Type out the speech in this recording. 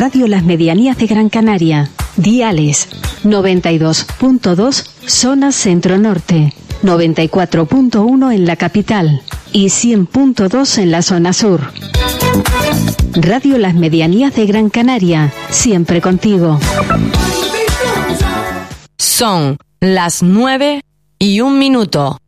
Radio Las Medianías de Gran Canaria. Diales 92.2 zona centro-norte, 94.1 en la capital y 100.2 en la zona sur. Radio Las Medianías de Gran Canaria, siempre contigo. Son las 9:01.